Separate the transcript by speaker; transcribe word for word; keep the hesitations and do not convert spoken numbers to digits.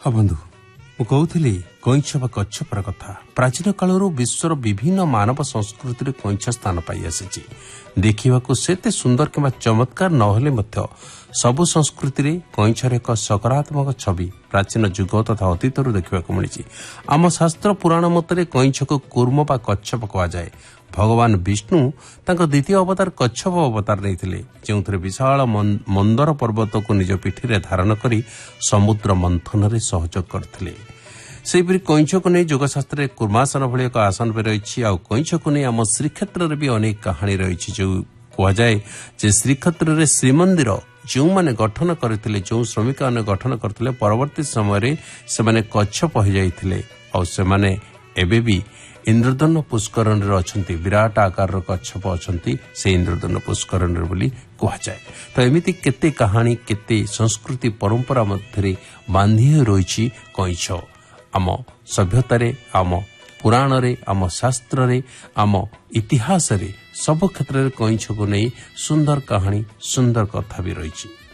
Speaker 1: हाँ बंधु ମୁଁ କହୁଥିଲି କଇଁଛ ବା କଚ୍ଛପର କଥା। ପ୍ରାଚୀନ କାଳରୁ ବିଶ୍ୱର ବିଭିନ୍ନ ମାନବ ସଂସ୍କୃତିରେ କଇଁଛ ସ୍ଥାନ ପାଇ ଆସିଛି। ଦେଖିବାକୁ ସେତେ ସୁନ୍ଦର କିମ୍ବା ଚମତ୍କାର ନ ହେଲେ ମଧ୍ୟ ସବୁ ସଂସ୍କୃତିରେ କଇଁଛର ଏକ ସକାରାତ୍ମକ ଛବି ପ୍ରାଚୀନ ଯୁଗ ତଥା ଅତୀତରୁ ଦେଖିବାକୁ ମିଳିଛି। ଆମ ଶାସ୍ତ୍ର ପୁରାଣ ମତରେ କଇଁଛକୁ କୁର୍ମ ବା କଚ୍ଛପ କୁହାଯାଏ। ଭଗବାନ ବିଷ୍ଣୁ ତାଙ୍କ ଦ୍ୱିତୀୟ ଅବତାର କଚ୍ଛପ ଅବତାର ନେଇଥିଲେ, ଯେଉଁଥିରେ ବିଶାଳ ମନ୍ଦର ପର୍ବତକୁ ନିଜ ପିଠିରେ ଧାରଣ କରି ସମୁଦ୍ର ମନ୍ଥନରେ ସହଯୋଗ କରିଥିଲେ। ସେହିପରି କଇଁଛକୁ ନେଇ ଯୋଗଶାସ୍ତ୍ରରେ କୁର୍ମାସନ ଭଳି ଏକ ଆସନ ବି ରହିଛି। ଆଉ କଇଁଛକୁ ନେଇ ଆମ ଶ୍ରୀକ୍ଷେତ୍ରରେ ବି ଅନେକ କାହାଣୀ ରହିଛି, ଯେଉଁ କୁହାଯାଏ ଯେ ଶ୍ରୀକ୍ଷେତ୍ରରେ ଶ୍ରୀମନ୍ଦିର ଯେଉଁମାନେ ଗଠନ କରିଥିଲେ, ଯେଉଁ ଶ୍ରମିକମାନେ ଗଠନ କରିଥିଲେ, ପରବର୍ତ୍ତୀ ସମୟରେ ସେମାନେ କଚ୍ଛପ ହୋଇଯାଇଥିଲେ। ଆଉ ସେମାନେ ଏବେ ବି ଇନ୍ଦ୍ରଧନୁ ପୁଷ୍କରଣୀରେ ଅଛନ୍ତି। ବିରାଟ ଆକାରର କଚ୍ଛପ ଅଛନ୍ତି ସେ ଇନ୍ଦ୍ରଧନୁ ପୁଷ୍କରଣୀରେ ବୋଲି କୁହାଯାଏ। ତ ଏମିତି କେତେ କାହାଣୀ, କେତେ ସଂସ୍କୃତି ପରମ୍ପରା ମଧ୍ୟରେ ବାନ୍ଧି ହୋଇ ରହିଛି କଇଁଛ। ଆମ ସଭ୍ୟତାରେ, ଆମ ପୁରାଣରେ, ଆମ ଶାସ୍ତ୍ରରେ, ଆମ ଇତିହାସରେ ସବୁ କ୍ଷେତ୍ରରେ କଇଁଛକୁ ନେଇ ସୁନ୍ଦର କାହାଣୀ, ସୁନ୍ଦର କଥା ବି ରହିଛି।